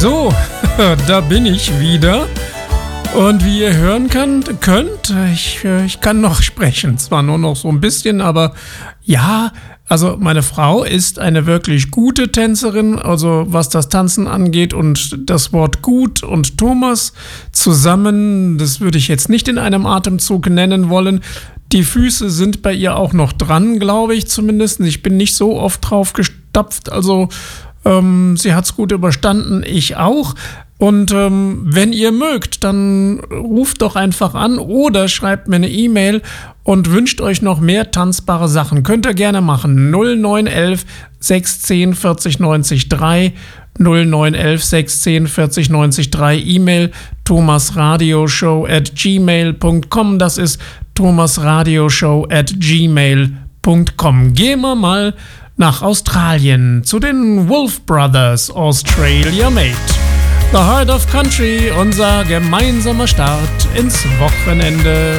So, da bin ich wieder. Und wie ihr hören könnt, ich kann noch sprechen. Zwar nur noch so ein bisschen, aber ja, also meine Frau ist eine wirklich gute Tänzerin, also was das Tanzen angeht, und das Wort gut und Thomas zusammen, das würde ich jetzt nicht in einem Atemzug nennen wollen. Die Füße sind bei ihr auch noch dran, glaube ich zumindest. Ich bin nicht so oft drauf gestapft, also sie hat es gut überstanden, ich auch. Und wenn ihr mögt, dann ruft doch einfach an oder schreibt mir eine E-Mail und wünscht euch noch mehr tanzbare Sachen. Könnt ihr gerne machen. 0911 610 40 90 3 0911 610 40 90 3 E-Mail thomasradioshow@gmail.com. Das ist thomasradioshow@gmail.com. Gehen wir mal nach Australien zu den Wolf Brothers, Australia Mate. The Heart of Country, unser gemeinsamer Start ins Wochenende.